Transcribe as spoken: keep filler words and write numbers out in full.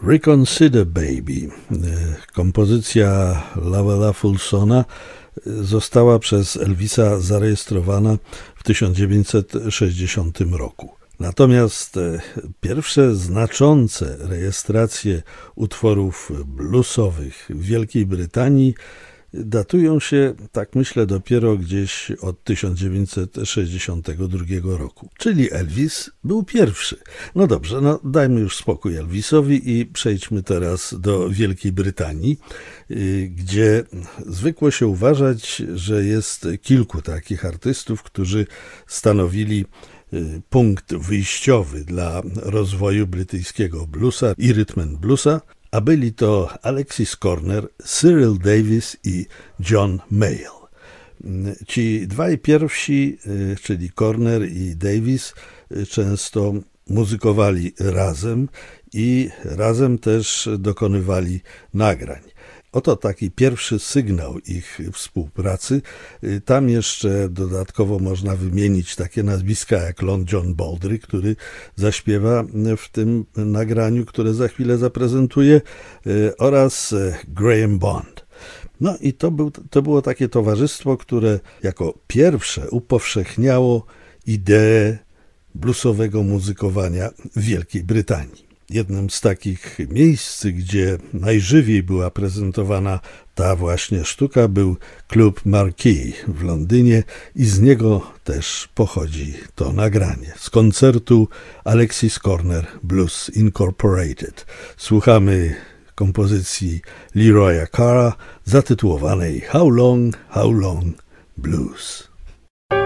Reconsider Baby, kompozycja Lovella Fulsona, została przez Elvisa zarejestrowana w tysiąc dziewięćset sześćdziesiątym roku. Natomiast pierwsze znaczące rejestracje utworów bluesowych w Wielkiej Brytanii datują się, tak myślę, dopiero gdzieś od tysiąc dziewięćset sześćdziesiątego drugiego roku. Czyli Elvis był pierwszy. No dobrze, no dajmy już spokój Elvisowi i przejdźmy teraz do Wielkiej Brytanii, gdzie zwykło się uważać, że jest kilku takich artystów, którzy stanowili punkt wyjściowy dla rozwoju brytyjskiego bluesa i rhythm and bluesa, a byli to Alexis Korner, Cyril Davis i John Mayall. Ci dwaj pierwsi, czyli Korner i Davis, często muzykowali razem i razem też dokonywali nagrań. Oto taki pierwszy sygnał ich współpracy. Tam jeszcze dodatkowo można wymienić takie nazwiska jak Long John Baldry, który zaśpiewa w tym nagraniu, które za chwilę zaprezentuję, oraz Graham Bond. No i to, był, to było takie towarzystwo, które jako pierwsze upowszechniało ideę bluesowego muzykowania w Wielkiej Brytanii. Jednym z takich miejsc, gdzie najżywiej była prezentowana ta właśnie sztuka, był klub Marquee w Londynie i z niego też pochodzi to nagranie. Z koncertu Alexis Korner Blues Incorporated. Słuchamy kompozycji Leroya Carra zatytułowanej How Long, How Long Blues.